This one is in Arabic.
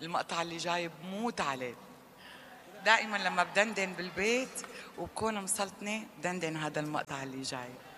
المقطع اللي جاي بموت عليه. دائما لما بدندن بالبيت وبكون مسلطنة بدندن هذا المقطع اللي جاي.